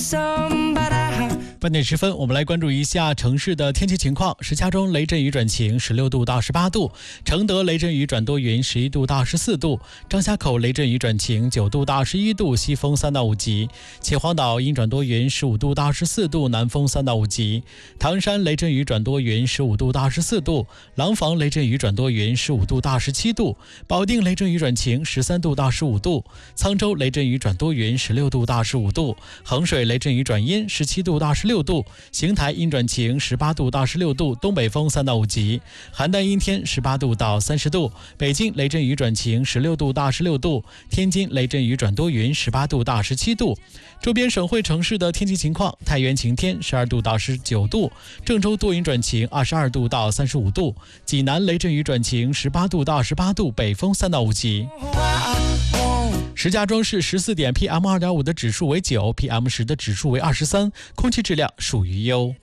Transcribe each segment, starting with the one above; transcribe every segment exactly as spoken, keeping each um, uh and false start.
八点十分，我们来关注一下城市的天气情况。石家庄雷阵雨转晴，十六度到十八度；承德雷阵雨转多云，十一度到十四度；张家口雷阵雨转晴，九度到二十一度，西风三到五级；秦皇岛阴转多云，十五度到十四度，南风三到五级；唐山雷阵雨转多云，十五度到二十四度；廊坊雷阵雨转多云，十五度到二十七度；保定雷阵雨转晴，十三度到十五度；沧州雷阵雨转多云，十六度到二十五度；衡水雷阵雨转阴，十七度到二十六度；邢台阴转晴，十八度到十六度，东北风三到五级；邯郸阴天，十八度到三十度；北京雷阵雨转晴，十六度到二十六度；天津雷阵雨转多云，十八度到二十七度。周边省会城市的天气情况：太原晴天，十二度到十九度；郑州多云转晴，二十二度到三十五度；济南雷阵雨转晴，十八度到二十八度，北风三到五级。石家庄市十四点 P M 二点五 的指数为九 ，P M 十 的指数为二十三，空气质量属于优。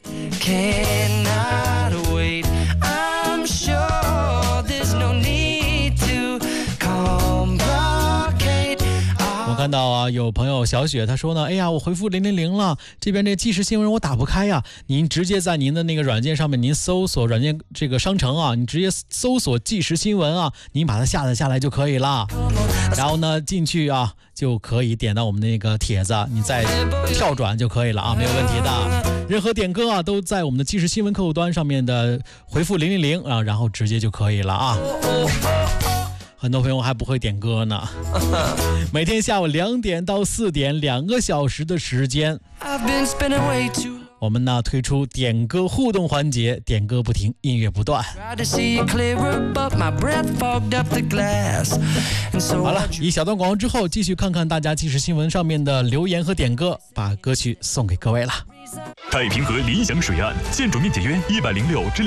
我看到啊，有朋友小雪她说呢，哎呀，我回复零零零了，这边这即时新闻我打不开呀。您直接在您的那个软件上面，您搜索软件这个商城啊，你直接搜索即时新闻啊，您把它下载下来就可以了。然后呢，进去啊就可以点到我们那个帖子，你再跳转就可以了啊，没有问题的。任何点歌啊，都在我们的即时新闻客户端上面的回复零零零啊，然后直接就可以了啊。很多朋友还不会点歌呢。每天下午两点到四点，两个小时的时间，我们呢推出点歌互动环节，点歌不停，音乐不断。好了，一小段广告之后，继续看看大家即时新闻上面的留言和点歌，把歌曲送给各位了。 太平河理想水岸，建筑面积约一百零六至